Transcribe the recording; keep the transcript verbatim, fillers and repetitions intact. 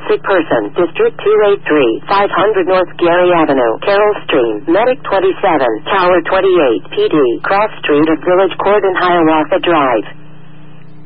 sick person. District two eighty-three, five hundred North Gary Avenue, Carroll Stream. Medic twenty-seven, Tower twenty-eight, P D, Cross Street at Village Court and Hiawatha Drive.